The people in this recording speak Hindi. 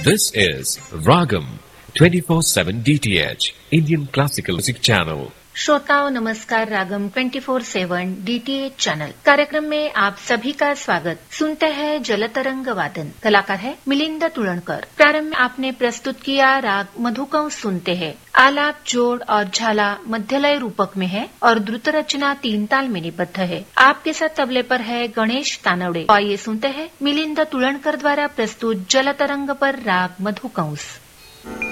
This is Ragam 24/7 DTH Indian Classical Music Channel. श्रोताओं नमस्कार। रागम 24/7 DTH चैनल कार्यक्रम में आप सभी का स्वागत। सुनते हैं जलतरंग वादन। कलाकार है मिलिंद तुळणकर। प्रारंभ में आपने प्रस्तुत किया राग मधुकंस सुनते हैं। आलाप, जोड़ और झाला मध्यलय रूपक में है और द्रुत रचना 3 ताल में निबद्ध है। आपके साथ तबले पर है गणेश तानवड़े। आइए सुनते हैं मिलिंद तुळणकर द्वारा प्रस्तुत जलतरंग पर राग मधुकंस।